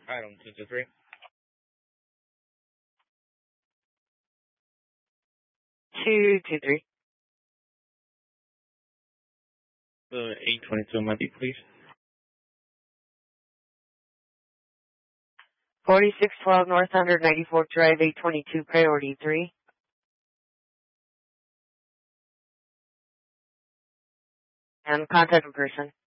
Item 223. Two, two, three. The 822 Monday, please. 4612 North 194th Drive, 822, priority 3. And contact a person.